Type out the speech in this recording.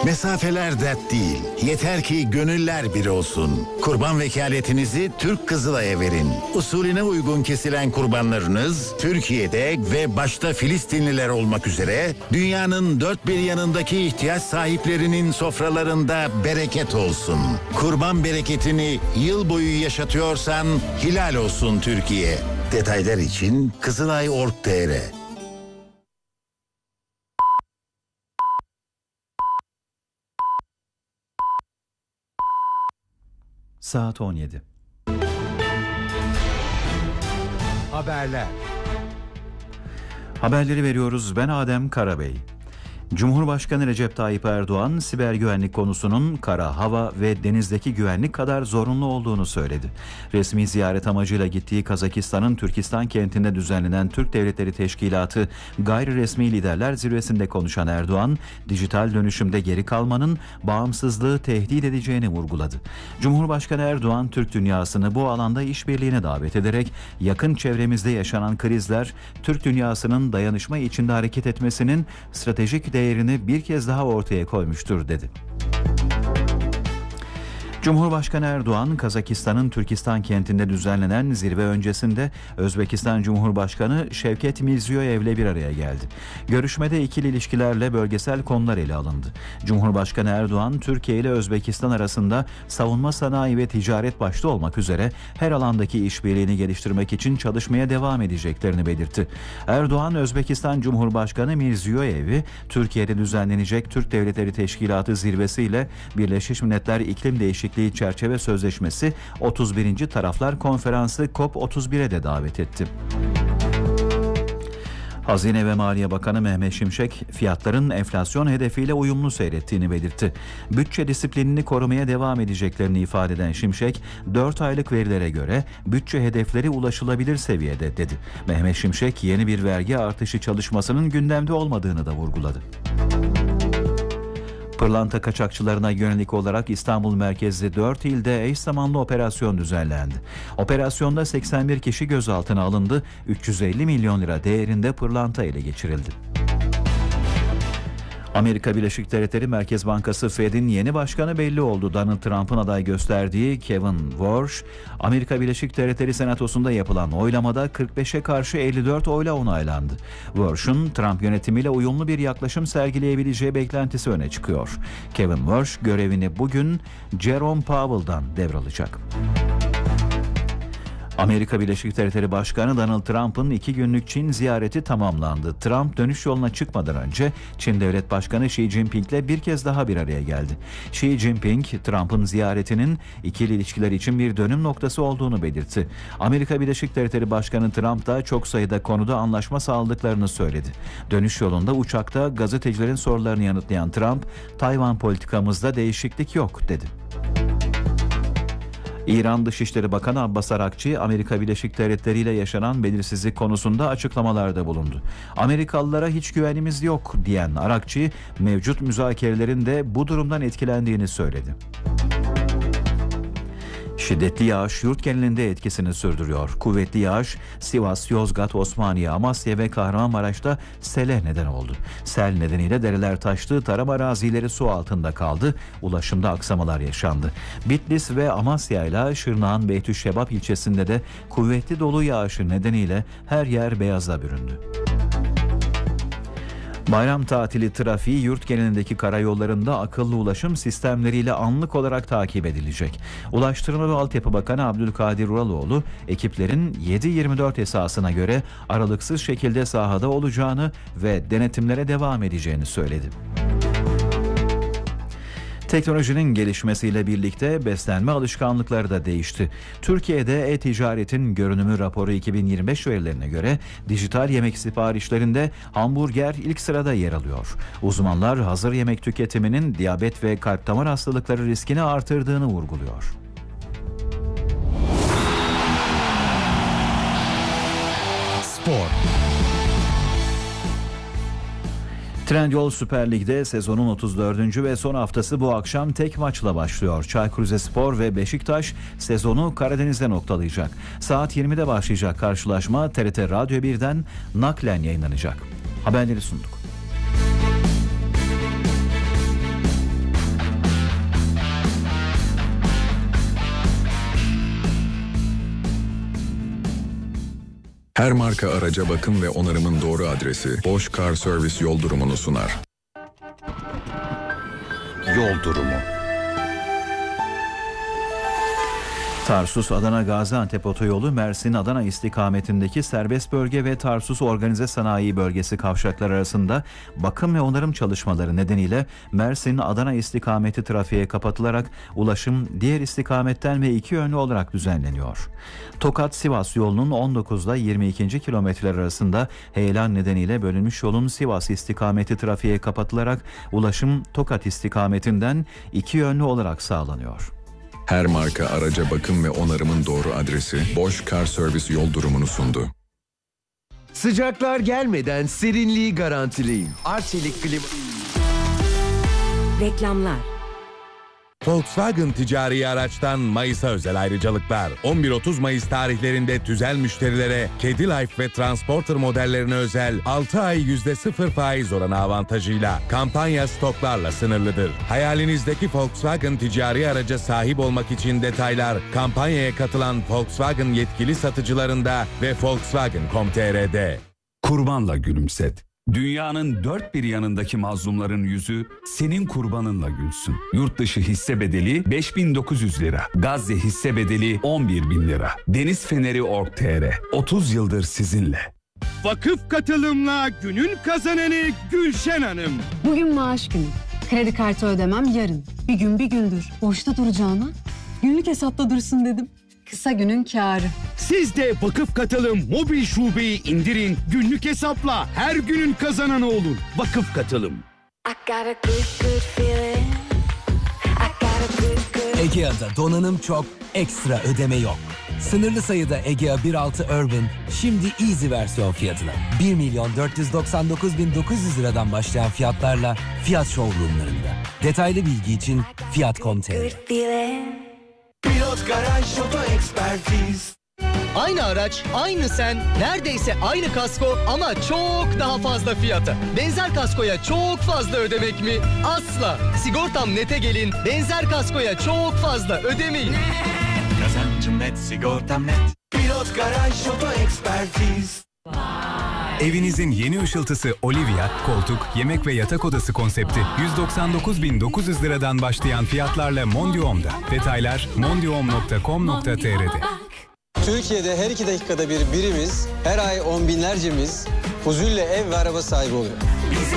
Mesafeler dert değil. Yeter ki gönüller bir olsun. Kurban vekaletinizi Türk Kızılay'a verin. Usulüne uygun kesilen kurbanlarınız Türkiye'de ve başta Filistinliler olmak üzere dünyanın dört bir yanındaki ihtiyaç sahiplerinin sofralarında bereket olsun. Kurban bereketini yıl boyu yaşatıyorsan hilal olsun Türkiye. Detaylar için Kızılay.org.tr. Saat 17. Haberleri veriyoruz. Ben Adem Karabey. Cumhurbaşkanı Recep Tayyip Erdoğan, siber güvenlik konusunun kara, hava ve denizdeki güvenlik kadar zorunlu olduğunu söyledi. Resmi ziyaret amacıyla gittiği Kazakistan'ın Türkistan kentinde düzenlenen Türk Devletleri Teşkilatı Gayri Resmi Liderler Zirvesi'nde konuşan Erdoğan, dijital dönüşümde geri kalmanın bağımsızlığı tehdit edeceğini vurguladı. Cumhurbaşkanı Erdoğan, Türk dünyasını bu alanda işbirliğine davet ederek yakın çevremizde yaşanan krizler, Türk dünyasının dayanışma içinde hareket etmesinin stratejik değerini bir kez daha ortaya koymuştur dedi. Cumhurbaşkanı Erdoğan, Kazakistan'ın Türkistan kentinde düzenlenen zirve öncesinde Özbekistan Cumhurbaşkanı Şevket Mirziyoyev'le bir araya geldi. Görüşmede ikili ilişkilerle bölgesel konular ele alındı. Cumhurbaşkanı Erdoğan, Türkiye ile Özbekistan arasında savunma sanayi ve ticaret başta olmak üzere her alandaki işbirliğini geliştirmek için çalışmaya devam edeceklerini belirtti. Erdoğan, Özbekistan Cumhurbaşkanı Mirziyoyev'i Türkiye'de düzenlenecek Türk Devletleri Teşkilatı zirvesiyle Birleşmiş Milletler İklim Değişikliği Çerçeve Sözleşmesi 31. Taraflar Konferansı COP31'e de davet etti. Hazine ve Maliye Bakanı Mehmet Şimşek, fiyatların enflasyon hedefiyle uyumlu seyrettiğini belirtti. Bütçe disiplinini korumaya devam edeceklerini ifade eden Şimşek, 4 aylık verilere göre bütçe hedefleri ulaşılabilir seviyede dedi. Mehmet Şimşek, yeni bir vergi artışı çalışmasının gündemde olmadığını da vurguladı. Pırlanta kaçakçılarına yönelik olarak İstanbul merkezli 4 ilde eş zamanlı operasyon düzenlendi. Operasyonda 81 kişi gözaltına alındı, 350 milyon lira değerinde pırlanta ele geçirildi. Amerika Birleşik Devletleri Merkez Bankası Fed'in yeni başkanı belli oldu. Donald Trump'ın aday gösterdiği Kevin Warsh, Amerika Birleşik Devletleri Senatosu'nda yapılan oylamada 45'e karşı 54 oyla onaylandı. Warsh'un Trump yönetimiyle uyumlu bir yaklaşım sergileyebileceği beklentisi öne çıkıyor. Kevin Warsh görevini bugün Jerome Powell'dan devralacak. Amerika Birleşik Devletleri Başkanı Donald Trump'ın 2 günlük Çin ziyareti tamamlandı. Trump dönüş yoluna çıkmadan önce Çin Devlet Başkanı Xi Jinping'le bir kez daha bir araya geldi. Xi Jinping, Trump'ın ziyaretinin ikili ilişkiler için bir dönüm noktası olduğunu belirtti. Amerika Birleşik Devletleri Başkanı Trump da çok sayıda konuda anlaşma sağladıklarını söyledi. Dönüş yolunda uçakta gazetecilerin sorularını yanıtlayan Trump, Tayvan politikamızda değişiklik yok dedi. İran Dışişleri Bakanı Abbas Arakçı, Amerika Birleşik Devletleri ile yaşanan belirsizlik konusunda açıklamalarda bulundu. Amerikalılara hiç güvenimiz yok diyen Arakçı, mevcut müzakerelerin de bu durumdan etkilendiğini söyledi. Şiddetli yağış yurt genelinde etkisini sürdürüyor. Kuvvetli yağış Sivas, Yozgat, Osmaniye, Amasya ve Kahramanmaraş'ta sele neden oldu. Sel nedeniyle dereler taştı, tarım arazileri su altında kaldı, ulaşımda aksamalar yaşandı. Bitlis ve Amasya ile Şırnak'ın Beytüşşebap ilçesinde de kuvvetli dolu yağışı nedeniyle her yer beyaza büründü. Bayram tatili trafiği yurt genelindeki karayollarında akıllı ulaşım sistemleriyle anlık olarak takip edilecek. Ulaştırma ve Altyapı Bakanı Abdülkadir Uraloğlu, ekiplerin 7/24 esasına göre aralıksız şekilde sahada olacağını ve denetimlere devam edeceğini söyledi. Teknolojinin gelişmesiyle birlikte beslenme alışkanlıkları da değişti. Türkiye'de e-ticaretin görünümü raporu 2025 verilerine göre dijital yemek siparişlerinde hamburger ilk sırada yer alıyor. Uzmanlar hazır yemek tüketiminin diyabet ve kalp damar hastalıkları riskini artırdığını vurguluyor. Spor. Trendyol Süper Lig'de sezonun 34. ve son haftası bu akşam tek maçla başlıyor. Çaykur Rizespor ve Beşiktaş sezonu Karadeniz'de noktalayacak. Saat 20'de başlayacak karşılaşma TRT Radyo 1'den naklen yayınlanacak. Haberleri sunduk. Her marka araca bakım ve onarımın doğru adresi Bosch Car Service yol durumunu sunar. Yol durumu. Tarsus-Adana Gaziantep otoyolu Mersin-Adana istikametindeki serbest bölge ve Tarsus Organize Sanayi Bölgesi kavşaklar arasında bakım ve onarım çalışmaları nedeniyle Mersin-Adana istikameti trafiğe kapatılarak ulaşım diğer istikametten ve iki yönlü olarak düzenleniyor. Tokat-Sivas yolunun 19'da 22. kilometreler arasında heyelan nedeniyle bölünmüş yolun Sivas istikameti trafiğe kapatılarak ulaşım Tokat istikametinden iki yönlü olarak sağlanıyor. Her marka araca bakım ve onarımın doğru adresi Bosch Car Service yol durumunu sundu. Sıcaklar gelmeden serinliği garantileyin. Arçelik klima... Reklamlar. Volkswagen ticari araçtan Mayıs'a özel ayrıcalıklar. 11-30 Mayıs tarihlerinde tüzel müşterilere Kedi Life ve Transporter modellerine özel 6 ay %0 faiz oranı avantajıyla kampanya stoklarla sınırlıdır. Hayalinizdeki Volkswagen ticari araca sahip olmak için detaylar kampanyaya katılan Volkswagen yetkili satıcılarında ve Volkswagen.com.tr'de. Kurbanla gülümset. Dünyanın dört bir yanındaki mazlumların yüzü senin kurbanınla gülsün. Yurt dışı hisse bedeli 5.900 lira. Gazze hisse bedeli 11.000 lira. Deniz Feneri Org.tr 30 yıldır sizinle. Vakıf katılımla günün kazananı Gülşen Hanım. Bugün maaş günü. Kredi kartı ödemem yarın. Bir gün bir gündür. Boşta duracağına günlük hesapta dursun dedim. Kısa günün kârı. Siz de Vakıf Katılım mobil şubeyi indirin. Günlük hesapla her günün kazananı olun. Vakıf Katılım. Egea'da donanım çok, ekstra ödeme yok. Sınırlı sayıda Egea 1.6 Urban şimdi Easy versiyon fiyatına. 1.499.900 liradan başlayan fiyatlarla Fiyat showroomlarında. Detaylı bilgi için Fiyat.com.tr. Pilot Garaj Oto Ekspertiz. Aynı araç, aynı sen, neredeyse aynı kasko ama çok daha fazla fiyata. Benzer kaskoya çok fazla ödemek mi? Asla. Sigortam Net'e gelin, benzer kaskoya çok fazla ödemeyin. Kazancım net, sigortam net. Pilot Garaj Oto Ekspertiz. Evinizin yeni ışıltısı Olivia, koltuk, yemek ve yatak odası konsepti 199.900 liradan başlayan fiyatlarla Mondium'da. Detaylar mondium.com.tr'de. Türkiye'de her 2 dakikada birimiz, her ay on binlercemiz huzulle ev ve araba sahibi oluyor.